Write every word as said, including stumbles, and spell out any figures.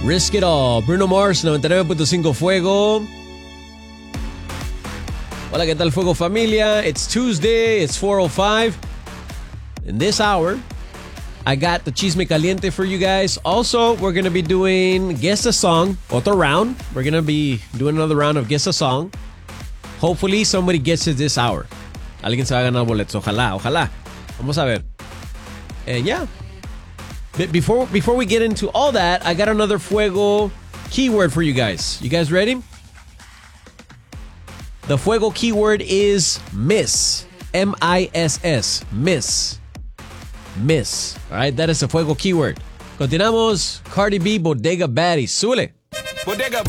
Risk It All. Bruno Mars, ninety-nine point five Fuego. Hola, ¿qué tal, Fuego Familia? It's Tuesday. It's four oh five. In this hour, I got the Chisme Caliente for you guys. Also, we're going to be doing Guess a Song. Otro round. We're going to be doing another round of Guess a Song. Hopefully, somebody gets it this hour. Alguien se va a ganar boletos. Ojalá, ojalá. Vamos a ver. And yeah. Before, before we get into all that, I got another Fuego keyword for you guys. You guys ready? The Fuego keyword is miss. M I S S. Miss. Miss. All right, that is the Fuego keyword. Continuamos. Cardi B, Bodega Baddies. Súbele. Bodega